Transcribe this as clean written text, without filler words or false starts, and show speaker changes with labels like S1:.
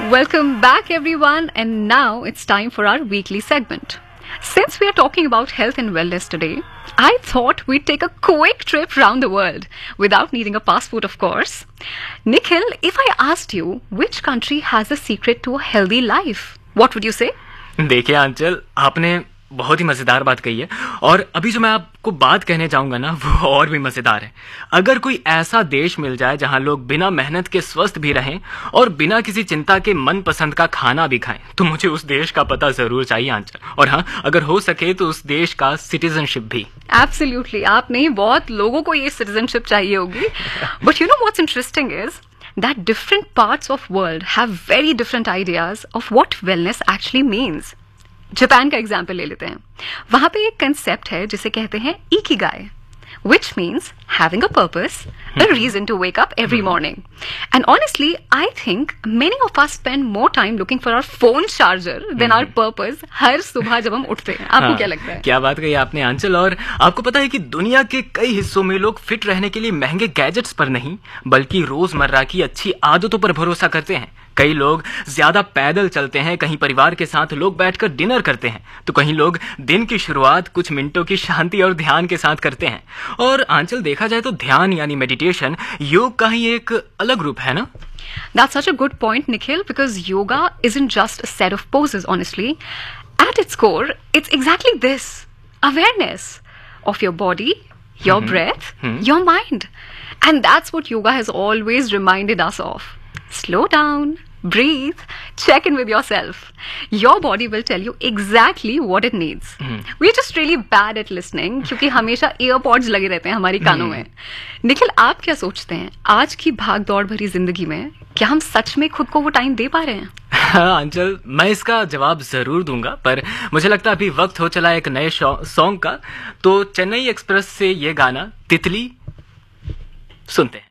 S1: Welcome back everyone, and now it's time for our weekly segment. Since we are talking about health and wellness today, I thought we'd take a quick trip around the world without needing a passport, of course. Nikhil, if I asked you which country has the secret to a healthy life, what would you say?
S2: देखिए आंचल, आपने बहुत ही मजेदार बात कही है और अभी जो मैं आपको बात कहने जाऊंगा ना वो और भी मजेदार है। अगर कोई ऐसा देश मिल जाए जहां लोग बिना मेहनत के स्वस्थ भी रहें और बिना किसी चिंता के मनपसंद का खाना भी खाएं, तो मुझे उस देश का पता जरूर चाहिए आंचल। और हाँ, अगर हो सके तो उस देश का सिटीजनशिप भी।
S1: एब्सोल्युटली, आप नहीं, बहुत लोगों को ये सिटीजनशिप चाहिए होगी। But you know what's interesting is that different parts of world have very different ideas of what wellness actually means. Japan का एग्जाम्पल ले लेते हैं। वहां पे एक कंसेप्ट है जिसे कहते हैं Ikigai, which means having a purpose, a reason to wake up every morning. And honestly, I think many of us spend more time looking for our phone charger than our purpose हर सुबह जब हम उठते हैं। आपको क्या लगता है?
S2: क्या बात कही आपने आंचल। और आपको पता है कि दुनिया के कई हिस्सों में लोग फिट रहने के लिए महंगे गैजेट्स पर नहीं बल्कि रोजमर्रा की अच्छी आदतों पर भरोसा करते हैं। कई लोग ज्यादा पैदल चलते हैं, कहीं परिवार के साथ लोग बैठकर डिनर करते हैं, तो कहीं लोग दिन की शुरुआत कुछ मिनटों की शांति और ध्यान के साथ करते हैं। और आंचल, देखा जाए तो ध्यान यानी मेडिटेशन योग का ही एक अलग रूप है ना।
S1: That's such a good point, Nikhil, because yoga isn't just a set of poses, honestly. At its core, it's exactly this: awareness of your body, your breath, your mind. And that's what yoga has always reminded us of. Slow down, breathe, check in with yourself. Your body will tell you exactly what it needs. We're just really bad at listening क्योंकि हमेशा earpods लगे रहते हैं हमारी कानों में। निखिल, आप क्या सोचते हैं, आज की भाग दौड़ भरी जिंदगी में क्या हम सच में खुद को वो टाइम दे पा रहे हैं?
S2: हाँ अंचल, मैं इसका जवाब जरूर दूंगा, पर मुझे लगता है अभी वक्त हो चला एक नए सॉन्ग का। तो चेन्नई एक्सप्रेस से ये गाना तितली सुनते हैं।